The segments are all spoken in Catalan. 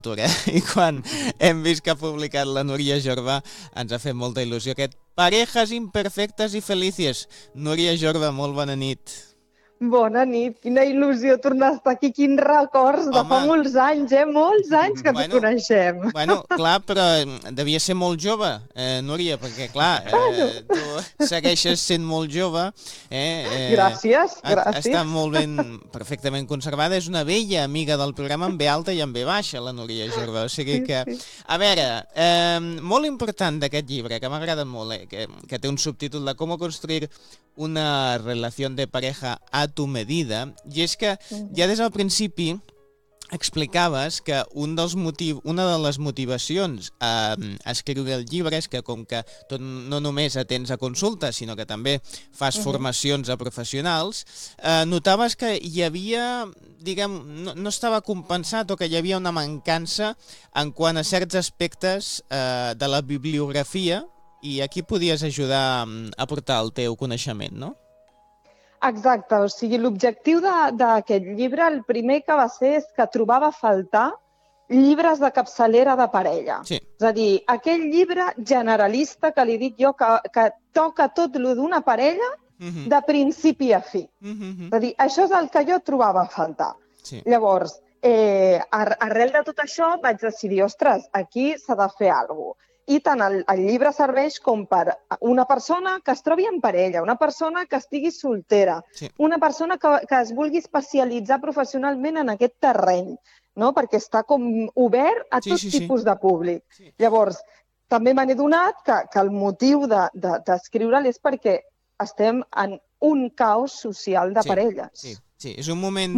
I quan hem vist que ha publicat la Núria Jorba ens ha fet molta il·lusió aquest Parejas imperfectes i felices. Núria Jorba, molt bona nit. Bona nit, quina il·lusió tornar a estar aquí, quins records de fa molts anys, molts anys que ens coneixem. Bueno, clar, però devia ser molt jove, Núria, perquè clar, tu segueixes sent molt jove. Gràcies. Està molt ben, perfectament conservada, és una vella amiga del programa amb B alta i amb B baixa, la Núria Jorba, o sigui que... A veure, molt important d'aquest llibre, que m'ha agradat molt, que té un subtítol de Com construir una relació de pareja a tu medida, i és que ja des del principi explicaves que una de les motivacions a escriure el llibre és que com que no només atens a consultes, sinó que també fas formacions a professionals, notaves que hi havia, diguem, no estava compensat o que hi havia una mancança en quant a certs aspectes de la bibliografia, i aquí podies ajudar a portar el teu coneixement, no? Exacte, o sigui, l'objectiu d'aquest llibre, el primer que va ser és que trobava a faltar llibres de capçalera de parella. Sí. És a dir, aquell llibre generalista que li dic jo que toca tot lo d'una parella de principi a fi. És a dir, això és el que jo trobava a faltar. Sí. Llavors, arrel de tot això vaig decidir, ostres, aquí s'ha de fer alguna cosa. I tant el llibre serveix com per una persona que es trobi en parella, una persona que estigui soltera, una persona que es vulgui especialitzar professionalment en aquest terreny, no? Perquè està com obert a tot tipus de públic. Llavors, també me n'he donat que el motiu d'escriure'l és perquè estem en un caos social de parelles. Sí, és un moment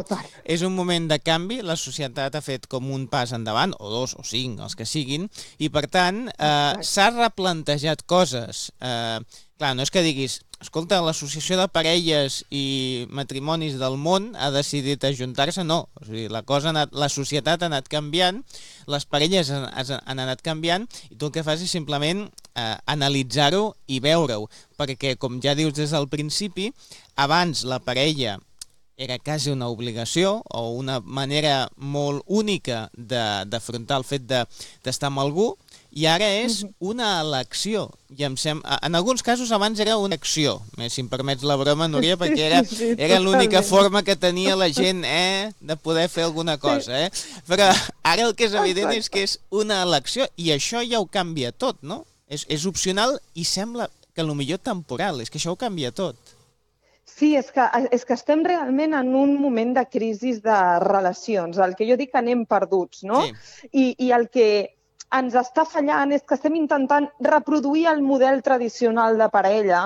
de canvi, la societat ha fet com un pas endavant, o dos, o cinc, els que siguin, i per tant s'ha replantejat coses. Clar, no és que diguis, escolta, l'Associació de Parelles i Matrimonis del Món ha decidit ajuntar-se, no. O sigui, la societat ha anat canviant, les parelles han anat canviant, i tu el que fas és simplement analitzar-ho i veure-ho, perquè, com ja dius des del principi, abans la parella era quasi una obligació o una manera molt única d'afrontar el fet d'estar amb algú, i ara és una elecció. I en alguns casos abans era una acció, si em permets la broma, Núria, perquè era l'única forma que tenia la gent de poder fer alguna cosa. Però ara el que és evident és que és una elecció, i això ja ho canvia tot, no? És opcional i sembla que potser temporal, és que això ho canvia tot. Sí, és que estem realment en un moment de crisi de relacions, el que jo dic que anem perduts, no? I el que ens està fallant és que estem intentant reproduir el model tradicional de parella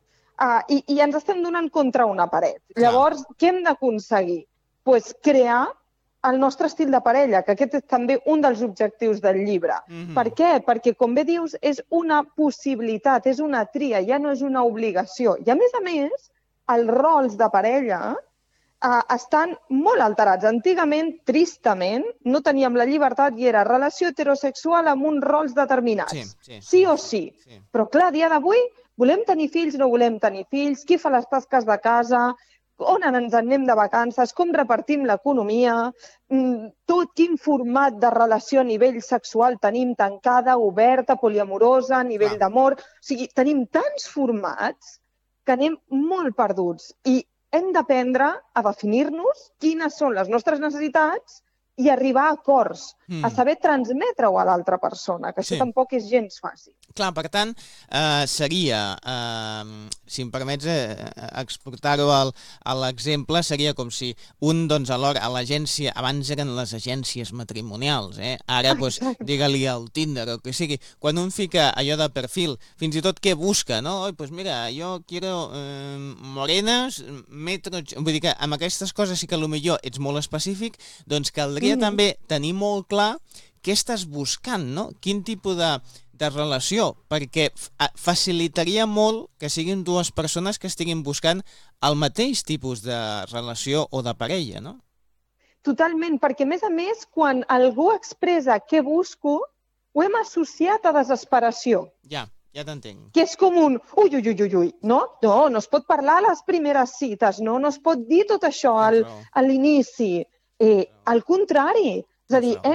i ens estem donant contra una paret. Llavors, què hem d'aconseguir? Doncs crear el nostre estil de parella, que aquest és també un dels objectius del llibre. Per què? Perquè, com bé dius, és una possibilitat, és una tria, ja no és una obligació. I a més, els rols de parella estan molt alterats. Antigament, tristament, no teníem la llibertat i era relació heterosexual amb uns rols determinats. Sí o sí. Però, clar, a dia d'avui, volem tenir fills, no volem tenir fills, qui fa les tasques de casa, on ens anem de vacances, com repartim l'economia, quin format de relació a nivell sexual tenim tancada, oberta, poliamorosa, a nivell d'amor. O sigui, tenim tants formats que anem molt perduts i hem d'aprendre a definir-nos quines són les nostres necessitats i arribar a acords, a saber transmetre-ho a l'altra persona, que això tampoc és gens fàcil. Clar, per tant, seria, si em permets exportar-ho a l'exemple, seria com si alhora a l'agència, abans eren les agències matrimonials, ara digue-li al Tinder o que sigui, quan un fica allò de perfil, fins i tot què busca, no? Doncs mira, jo quiero morenes, metros... Vull dir que amb aquestes coses sí que potser ets molt específic, doncs caldria també tenir molt clar què estàs buscant, no? Quin tipus de relació, perquè facilitaria molt que siguin dues persones que estiguin buscant el mateix tipus de relació o de parella, no? Totalment, perquè a més, quan algú expressa què busco, ho hem associat a desesperació. Ja t'entenc. Que és com un ui, no? No es pot parlar a les primeres cites, no es pot dir tot això a l'inici. Al contrari, és a dir,